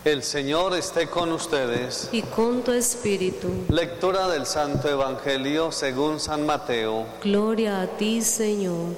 El Señor esté con ustedes. Y con tu espíritu. Lectura del Santo Evangelio según San Mateo. Gloria a ti, Señor.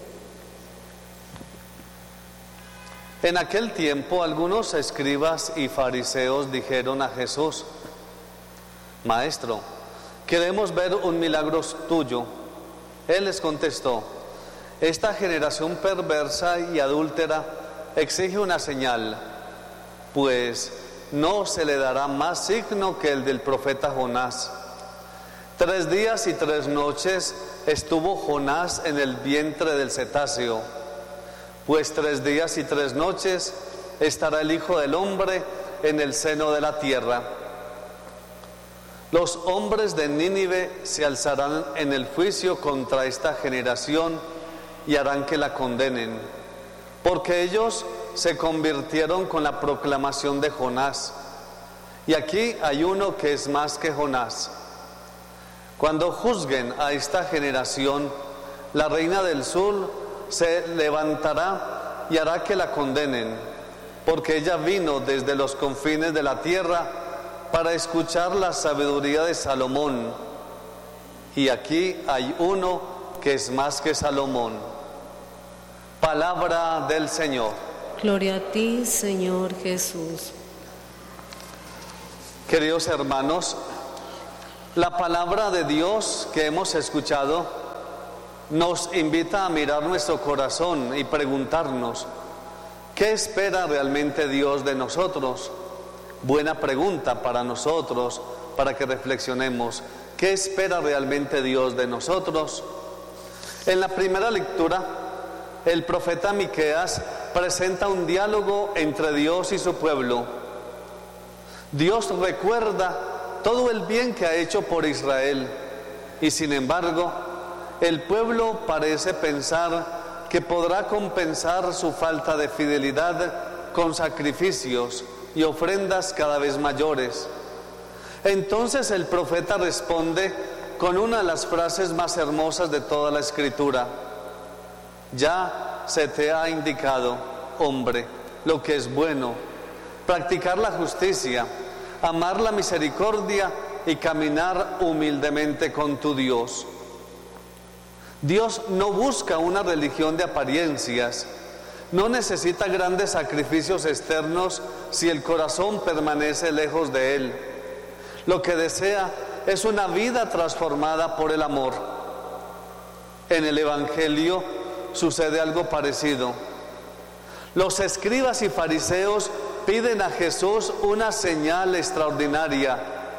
En aquel tiempo algunos escribas y fariseos dijeron a Jesús: Maestro, queremos ver un milagro tuyo. Él les contestó: Esta generación perversa y adúltera exige una señal, pues no se le dará más signo que el del profeta Jonás. 3 días y 3 noches estuvo Jonás en el vientre del cetáceo, pues 3 días y 3 noches estará el Hijo del Hombre en el seno de la tierra. Los hombres de Nínive se alzarán en el juicio contra esta generación y harán que la condenen, porque ellos se convirtieron con la proclamación de Jonás. Y aquí hay uno que es más que Jonás. Cuando juzguen a esta generación, la reina del sur se levantará y hará que la condenen, porque ella vino desde los confines de la tierra para escuchar la sabiduría de Salomón. Y aquí hay uno que es más que Salomón. Palabra del Señor. Gloria a ti, Señor Jesús. Queridos hermanos, la palabra de Dios que hemos escuchado nos invita a mirar nuestro corazón y preguntarnos: ¿qué espera realmente Dios de nosotros? Buena pregunta para nosotros, para que reflexionemos. ¿Qué espera realmente Dios de nosotros? En la primera lectura, el profeta Miqueas presenta un diálogo entre Dios y su pueblo. Dios recuerda todo el bien que ha hecho por Israel, y sin embargo, el pueblo parece pensar que podrá compensar su falta de fidelidad con sacrificios y ofrendas cada vez mayores. Entonces el profeta responde con una de las frases más hermosas de toda la Escritura: ya se te ha indicado, hombre, lo que es bueno, practicar la justicia, amar la misericordia y caminar humildemente con tu Dios. Dios no busca una religión de apariencias, no necesita grandes sacrificios externos si el corazón permanece lejos de Él. Lo que desea es una vida transformada por el amor. En el Evangelio sucede algo parecido. Los escribas y fariseos piden a Jesús una señal extraordinaria.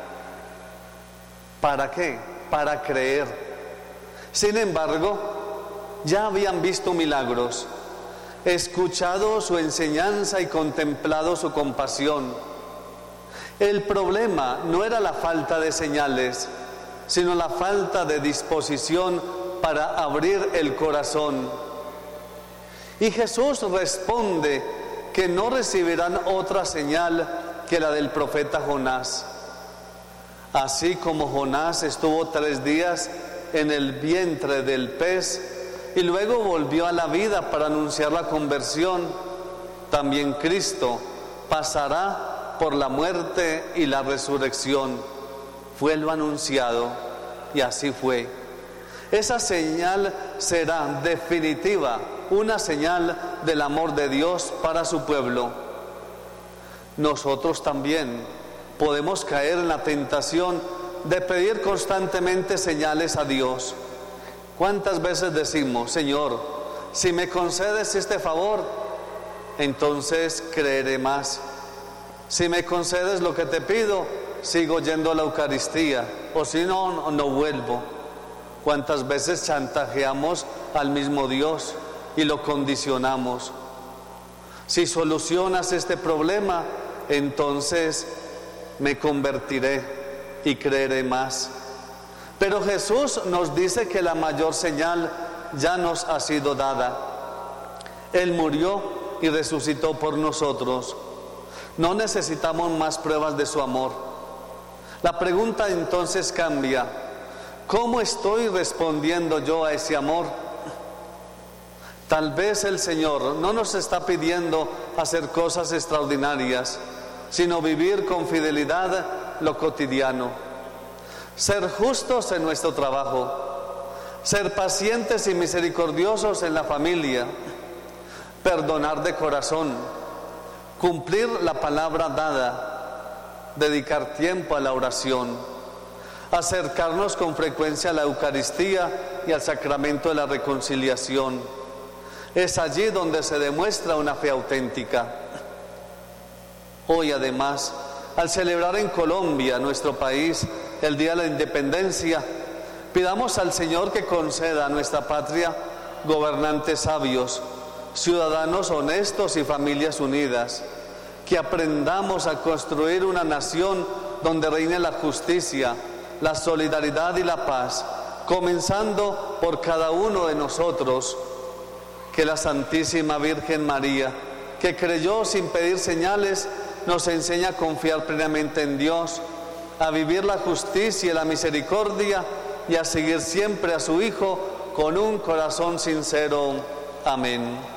¿Para qué? Para creer. Sin embargo, ya habían visto milagros, escuchado su enseñanza y contemplado su compasión. El problema no era la falta de señales, sino la falta de disposición para abrir el corazón. Y Jesús responde que no recibirán otra señal que la del profeta Jonás. Así como Jonás estuvo 3 días en el vientre del pez y luego volvió a la vida para anunciar la conversión, también Cristo pasará por la muerte y la resurrección. Fue lo anunciado y así fue. Esa señal será definitiva, una señal del amor de Dios para su pueblo. Nosotros también podemos caer en la tentación de pedir constantemente señales a Dios. ¿Cuántas veces decimos: Señor, si me concedes este favor, entonces creeré más? Si me concedes lo que te pido, sigo yendo a la Eucaristía, o si no, no vuelvo. ¿Cuántas veces chantajeamos al mismo Dios y lo condicionamos? Si solucionas este problema, entonces me convertiré y creeré más. Pero Jesús nos dice que la mayor señal ya nos ha sido dada. Él murió y resucitó por nosotros. No necesitamos más pruebas de su amor. La pregunta entonces cambia: ¿cómo estoy respondiendo yo a ese amor? Tal vez el Señor no nos está pidiendo hacer cosas extraordinarias, sino vivir con fidelidad lo cotidiano. Ser justos en nuestro trabajo, ser pacientes y misericordiosos en la familia, perdonar de corazón, cumplir la palabra dada, dedicar tiempo a la oración, acercarnos con frecuencia a la Eucaristía y al sacramento de la reconciliación. Es allí donde se demuestra una fe auténtica. Hoy, además, al celebrar en Colombia, nuestro país, el Día de la Independencia, pidamos al Señor que conceda a nuestra patria gobernantes sabios, ciudadanos honestos y familias unidas, que aprendamos a construir una nación donde reine la justicia, la solidaridad y la paz, comenzando por cada uno de nosotros. Que la Santísima Virgen María, que creyó sin pedir señales, nos enseña a confiar plenamente en Dios, a vivir la justicia y la misericordia y a seguir siempre a su Hijo con un corazón sincero. Amén.